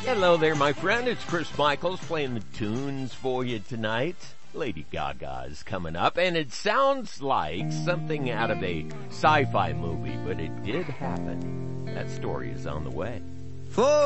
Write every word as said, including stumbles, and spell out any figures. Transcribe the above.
Hello there, my friend. It's Chris Michaels playing the tunes for you tonight. Lady Gaga is coming up, and it sounds like something out of a sci-fi movie, but it did happen. That story is on the way. For